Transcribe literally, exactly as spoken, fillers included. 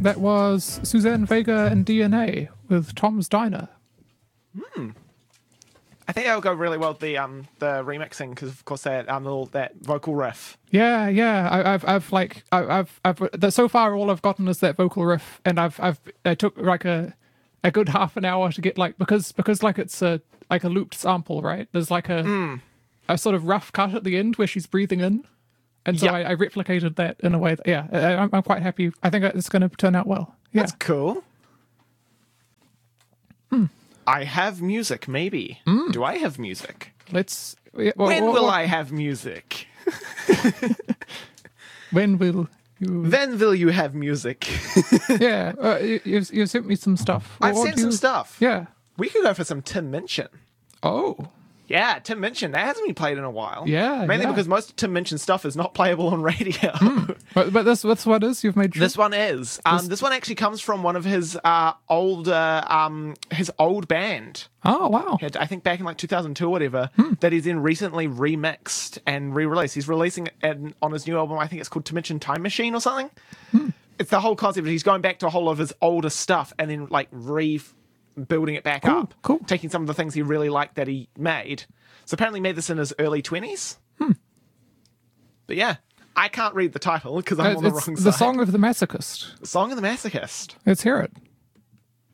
That was Suzanne Vega and D N A with Tom's Diner. Hmm. I think that would go really well with the um the remixing because of course that um little, that vocal riff. Yeah, yeah. I, I've I've like I, I've I've the, so far all I've gotten is that vocal riff, and I've I've I took like a a good half an hour to get like because because like it's a like a looped sample, right? There's like a Mm. a sort of rough cut at the end where she's breathing in, and so Yep. I, I replicated that in a way. That, yeah, I, I'm I'm quite happy. I think it's going to turn out well. Yeah. That's cool. Hmm. I have music, maybe. Do I have music? Let's. Yeah, well, When well, will well, I have music? When will you? When will you have music? Yeah, uh, you you've, you've sent me some stuff. I've What sent do some you- stuff. Yeah. We could go for some Tim Minchin. Oh. Yeah, Tim Minchin. That hasn't been played in a while. Yeah, Mainly yeah. because most of Tim Minchin stuff is not playable on radio. But but this this what is you've made. Sure? This one is. Um, This- this one actually comes from one of his uh, old uh, um, his old band. Oh wow. Had, I think back in like two thousand two or whatever, Hmm. that he's then recently remixed and re-released. He's releasing it in, on his new album. I think it's called Tim Minchin Time Machine or something. Hmm. It's the whole concept. He's going back to a whole of his older stuff and then like rebuilding it back Cool, up. cool. Taking some of the things he really liked that he made. So apparently made this in his early twenties. Hmm. But yeah, I can't read the title because I'm It's, on the it's wrong the side. song of the masochist. Song of the Masochist. Let's hear it.